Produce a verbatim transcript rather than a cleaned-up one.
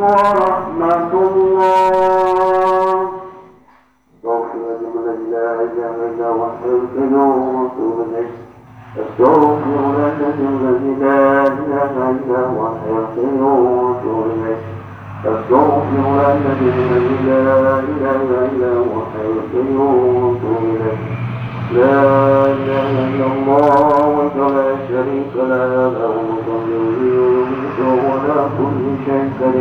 ورحمة الله. استغفر الذي لا إله إلا هو الحي وأتوب إليه. استغفر الذي لا إله إلا هو الحي وأتوب إليه. استغفر الذي لا إله إلا هو الحي وأتوب إليه. لا إله إلا الله وحده لا شريك له له الملك وله الحمد وهو على كل شيء قدير.